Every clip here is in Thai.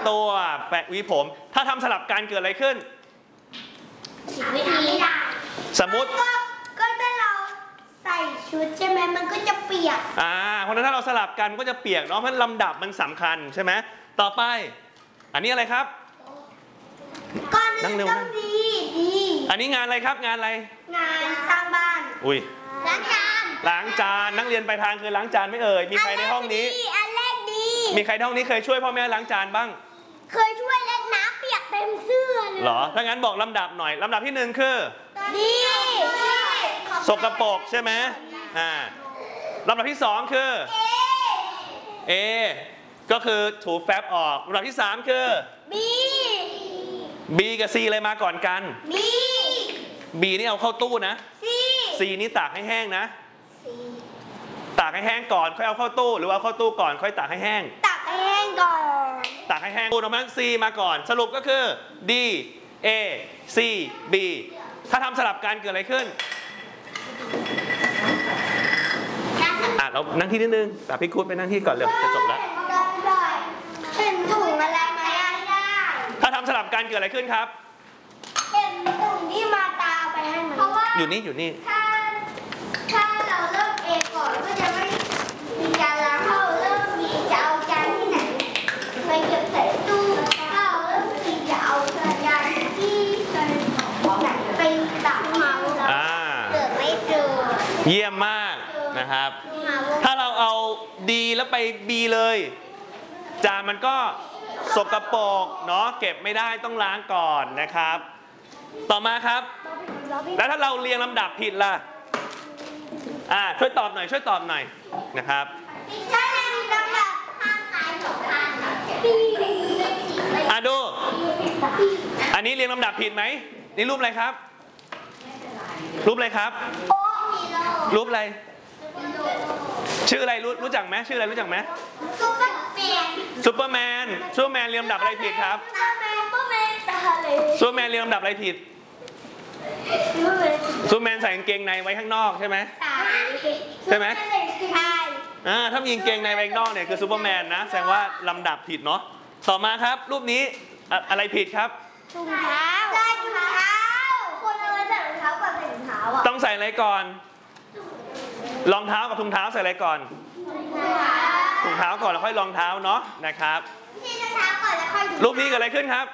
ตัวแปะวีผมถ้าทำสลับกันเกิดอะไรขึ้นวิธีสมมุติก็ถ้าเราใส่ชุดใช่ไหมมันก็จะเปียกเพราะฉะนั้นถ้าเราสลับกันก็จะเปียกเนาะเพราะลำดับมันสำคัญใช่ไหมต่อไปอันนี้อะไรครับก้อนนึงต้องดีอันนี้งานอะไรครับงานอะไรงานสร้างบ้านอุ้ยล้างจานนักเรียนไปทางคือล้างจานไม่เอ่ยมีใครในห้องนี้อันแรกดีมีใครในห้องนี้เคยช่วยพ่อแม่ล้างจานบ้างเคยช่วยเล็กน้ำเปียกเต็มเสื้อเลยเหรอถ้างั้นบอกลำดับหน่อยลำดับที่1คือดีสกปรกใช่ไหมลำดับที่2คือเอก็คือถูแฟบออกลำดับที่3คือบีกับซีอะไรมาก่อนกันบีนี่เอาเข้าตู้นะซีนี่ตากให้แห้งนะตากให้แห้งก่อนค่อยเอาเข้าตู้หรือว่าเอาเข้าตู้ก่อนค่อยตากให้แห้งตากให้แห้งก่อนตากให้แห้งตู้นั้นซีมาก่อนสรุปก็คือ D A C B ถ้าทำสลับกันเกิดอะไรขึ้นเรานั่งที่นิดนึงแต่พี่คุดไปนั่งที่ก่อนเร็วจะจบแล้วเห็นถุงอะไรไหมได้ถ้าทำสลับกันเกิดอะไรขึ้นครับเห็นถุงที่มาตาไปให้มันอยู่นี่ถ้าเราเริ่มเอก่อนก็จะไม่มีการล้างถ้าเราเริ่มมีจะเอาจานที่ไหนไปเก็บใส่ตู้ถ้าเราเริ่มมีจะเอาจานที่ไหนไปตักมาเกิดไม่เจอเยี่ยมมากนะครับถ้าเราเอา D แล้วไป B เลยจานมันก็สกปรกเนาะเก็บไม่ได้ต้องล้างก่อนนะครับต่อมาครับแล้วถ้าเราเรียงลำดับผิดล่ะช่วยตอบหน่อยนะครับถ้าเรียงลำดับข้างซ้าย2ข้างดูอันนี้เรียงลำดับผิดไหมนี่รูปอะไรครับรูปอะไรครับรูปอะไรชื่ออะไรรู้จักไหมชื่ออะไรรู้จักไหมซูเปอร์แมนเรียงลำดับอะไรผิดครับซูเปอร์แมนเรียงลำดับอะไรผิดซูเปอร์แมนใส่กางเกงในไว้ข้างนอกใช่ไหมใช่ไหมถ้ามีกางเกงในไว้ข้างนอกเนี่ยคือซูเปอร์แมนนะแสดงว่าลำดับผิดเนาะต่อมาครับรูปนี้อะไรผิดครับถุงเท้าคนเอาไว้ใส่รองเท้าก่อนใส่ถุงเท้าต้องใส่อะไรก่อนรองเท้ากับถุงเท้าใส่อะไรก่อนถุงเท้าก่อนแล้วค่อยรองเท้าเนาะนะครับรูปนี้เกิดอะไรขึ้นครับ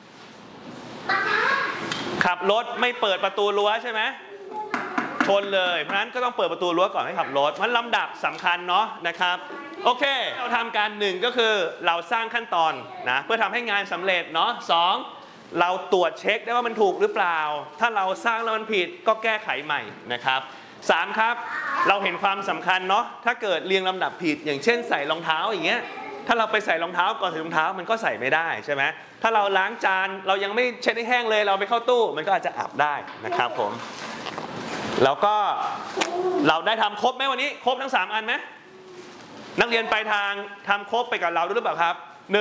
ขับรถไม่เปิดประตูรั้วใช่ไหมชนเลยเพราะฉะนั้นก็ต้องเปิดประตูรั้วก่อนให้ขับรถมันลำดับสำคัญเนาะนะครับโอเคเราทำการ1ก็คือเราสร้างขั้นตอนนะเพื่อทำให้งานสำเร็จเนาะ2เราตรวจเช็คได้ว่ามันถูกหรือเปล่าถ้าเราสร้างแล้วมันผิดก็แก้ไขใหม่นะครับ3ครับเราเห็นความสำคัญเนาะถ้าเกิดเรียงลำดับผิดอย่างเช่นใส่รองเท้าอย่างเงี้ยถ้าเราไปใส่รองเท้าก่อนใส่รองเท้ามันก็ใส่ไม่ได้ใช่ไหมถ้าเราล้างจานเรายังไม่เช็ดให้แห้งเลยเราไปเข้าตู้มันก็อาจจะอับได้นะครับผมแล้วก็เราได้ทำครบไหมวันนี้ครบทั้ง3อันไหมนักเรียนไปทางทำครบไปกับเราด้วยหรือเปล่าครับ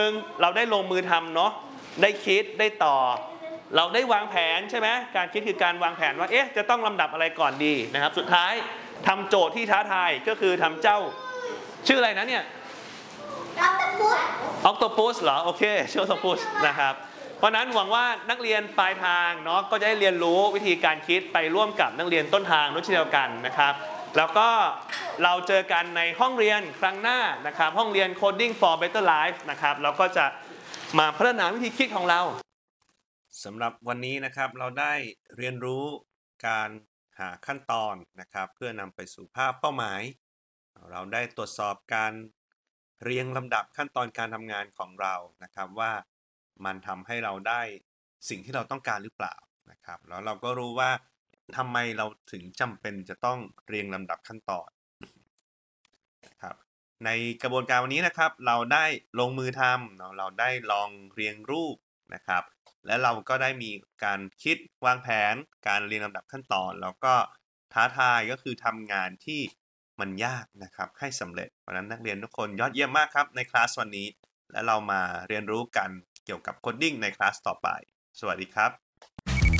1เราได้ลงมือทำเนาะได้คิดได้ต่อเราได้วางแผนใช่ไหมการคิดคือการวางแผนว่าจะต้องลำดับอะไรก่อนดีนะครับสุดท้ายทำโจทย์ที่ท้าทายก็คือทำเจ้าชื่ออะไรนะเนี่ยออกโตปัสเหรอโอเคชื่อออกโตปัสนะครับเพราะนั้นหวังว่านักเรียนปลายทางเนาะก็จะได้เรียนรู้วิธีการคิดไปร่วมกับนักเรียนต้นทางด้วยเช่นเดียวกันนะครับแล้วก็เราเจอกันในห้องเรียนครั้งหน้านะครับห้องเรียน Coding for Better Life นะครับเราก็จะมาพัฒนาวิธีคิดของเราสำหรับวันนี้นะครับเราได้เรียนรู้การหาขั้นตอนนะครับเพื่อนำไปสู่ภาพเป้าหมายเราได้ตรวจสอบการเรียงลำดับขั้นตอนการทำงานของเรานะครับว่ามันทำให้เราได้สิ่งที่เราต้องการหรือเปล่านะครับแล้วเราก็รู้ว่าทำไมเราถึงจำเป็นจะต้องเรียงลำดับขั้นตอนนะครับในกระบวนการวันนี้นะครับเราได้ลงมือทำเราได้ลองเรียงรูปนะครับและเราก็ได้มีการคิดวางแผนการเรียงลำดับขั้นตอนแล้วก็ท้าทายก็คือทำงานที่มันยากนะครับให้สำเร็จเพราะฉะนั้นนักเรียนทุกคนยอดเยี่ยมมากครับในคลาสวันนี้และเรามาเรียนรู้กันเกี่ยวกับโคดดิ้งในคลาสต่อไปสวัสดีครับ